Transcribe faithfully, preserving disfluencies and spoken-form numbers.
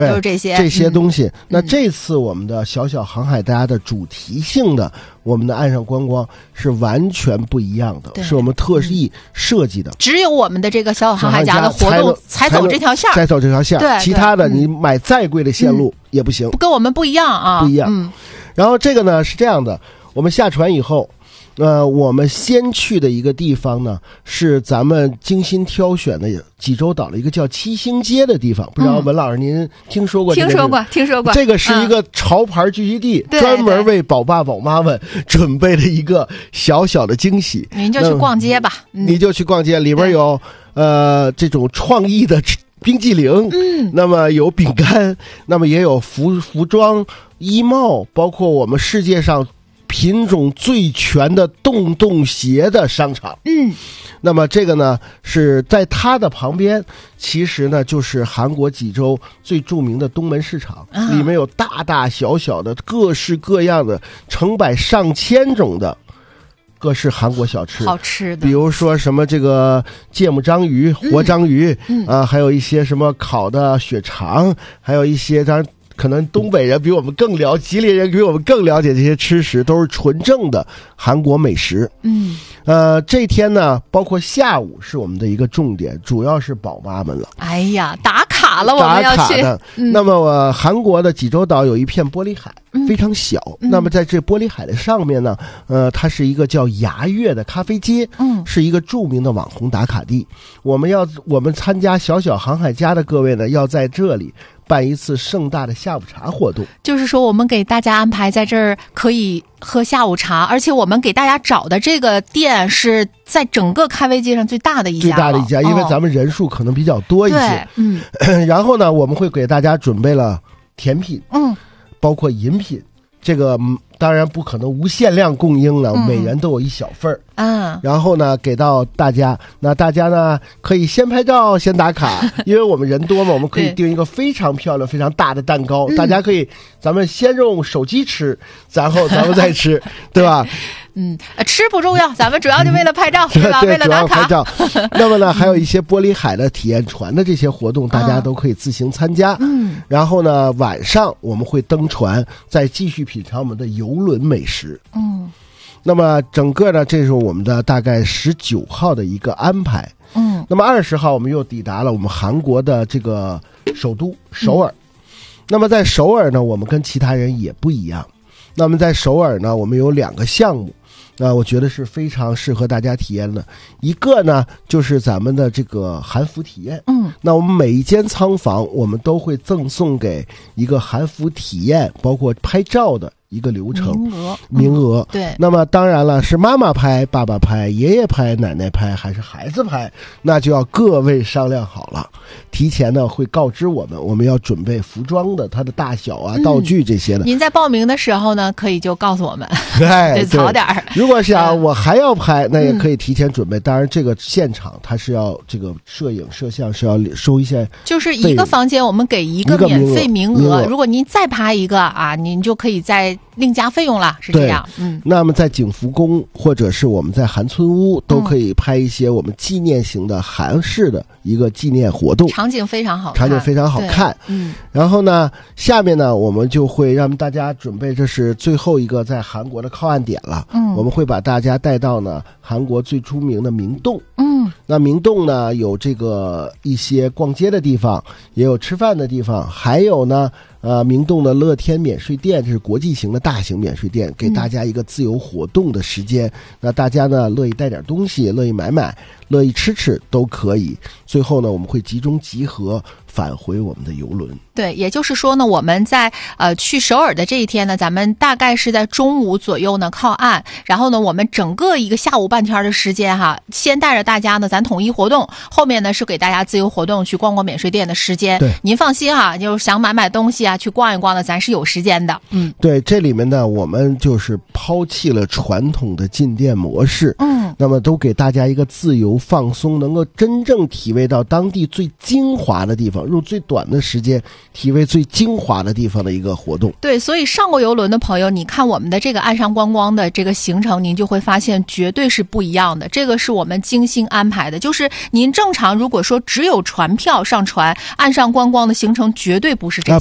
就是这些这些东西、嗯、那这次我们的小小航海家的主题性的我们的岸上观光是完全不一样的，是我们特意设计的、嗯、 只有我们的这个小小航海家的活动才走这条线， 才走这条线， 对， 其他的你买再贵的线路也不行、 嗯、跟我们不一样啊， 不一样。 嗯， 然后这个呢是这样的，我们下船以后呃，我们先去的一个地方呢，是咱们精心挑选的济州岛的一个叫七星街的地方。不知道文老师您听说过这个？ 听说过，听说过。 这个是一个潮牌聚集地， 嗯、 专门为宝爸宝妈们准备的一个小小的惊喜。 您就去逛街吧， 嗯、你就去逛街，里边有呃这种创意的冰激凌， 嗯， 那么有饼干，那么也有服服装、衣帽，包括我们世界上品种最全的洞洞鞋的商场， 嗯， 那么这个呢是在它的旁边，其实呢就是韩国济州最著名的东门市场、啊、里面有大大小小的各式各样的成百上千种的各式韩国小吃， 好吃的， 比如说什么这个芥末章鱼、活章鱼、 嗯嗯、啊，还有一些什么烤的血肠，还有一些当然可能东北人比我们更了解，吉林人比我们更了解这些吃食，都是纯正的韩国美食。 嗯， 呃，这天呢，包括下午是我们的一个重点，主要是宝妈们了。 哎呀，打卡了，我们要去。 打卡的。 嗯、 那么、呃，韩国的济州岛有一片玻璃海，非常小。 嗯、 那么在这玻璃海的上面呢，呃，它是一个叫牙月的咖啡街， 嗯， 是一个著名的网红打卡地。我们要我们参加小小航海家的各位呢，要在这里办一次盛大的下午茶活动， 就是说我们给大家安排在这儿可以喝下午茶，而且我们给大家找的这个店是在整个咖啡街上最大的一家， 最大的一家，因为咱们人数可能比较多一些。 对，嗯。 然后呢，我们会给大家准备了甜品， 嗯， 包括饮品，这个当然不可能无限量供应了， 嗯、 每人都有一小份儿。 嗯， 然后呢，给到大家，那大家呢可以先拍照，先打卡，因为我们人多嘛，我们可以订一个非常漂亮、非常大的蛋糕，大家可以，咱们先用手机吃，然后咱们再吃，对吧？ 嗯，吃不重要，咱们主要就为了拍照，是吧？为了打卡。 拍照。那么呢，还有一些玻璃海的体验船的这些活动，大家都可以自行参加。 嗯。 然后呢，晚上我们会登船，再继续品尝我们的邮轮美食。 嗯。 那么整个呢，这是我们的大概十九号的一个安排。 嗯。 那么二十号我们又抵达了我们韩国的这个首都首尔。嗯、那么在首尔呢，我们跟其他人也不一样。那么在首尔呢，我们有两个项目。那我觉得是非常适合大家体验的。一个呢，就是咱们的这个韩服体验。 嗯， 那我们每一间仓房，我们都会赠送给一个韩服体验，包括拍照的一个流程名额， 名额、 嗯、对。 那么当然了，是妈妈拍、爸爸拍、爷爷拍、奶奶拍，还是孩子拍，那就要各位商量好了。提前呢会告知我们，我们要准备服装的它的大小啊、 嗯、 道具这些的。 您在报名的时候呢，可以就告诉我们， 对， 对，早点儿。 如果想、嗯、我还要拍，那也可以提前准备。嗯、当然，这个现场它是要这个摄影摄像是要收一些， 就是一个房间我们给一个免费名额， 名额如果您再拍一个啊，您就可以再另加费用了，是这样。嗯。 那么在景福宫或者是我们在韩村屋都可以拍一些我们纪念型的韩式的一个纪念活动， 场景非常好看， 场景非常好看。 嗯。 然后呢，下面呢，我们就会让大家准备，这是最后一个在韩国的靠岸点了。 嗯。 我们会把大家带到呢韩国最出名的明洞。 嗯。 那明洞呢有这个一些逛街的地方，也有吃饭的地方，还有呢。呃，明洞的乐天免税店，这是国际型的大型免税店，给大家一个自由活动的时间。嗯、那大家呢，乐意带点东西，乐意买买，乐意吃吃都可以。最后呢，我们会集中集合返回我们的邮轮。 对，也就是说呢，我们在呃去首尔的这一天呢，咱们大概是在中午左右呢靠岸，然后呢，我们整个一个下午半天的时间哈，先带着大家呢，咱统一活动，后面呢是给大家自由活动，去逛逛免税店的时间。 对， 您放心哈，就是想买买东西啊，去逛一逛的，咱是有时间的。嗯， 对，这里面呢，我们就是抛弃了传统的进店模式， 嗯， 那么都给大家一个自由放松，能够真正体味到当地最精华的地方，用最短的时间体味最精华的地方的一个活动。 对，所以上过游轮的朋友，你看我们的这个岸上观光的这个行程，您就会发现绝对是不一样的。这个是我们精心安排的，就是您正常如果说只有船票上船，岸上观光的行程绝对不是这些。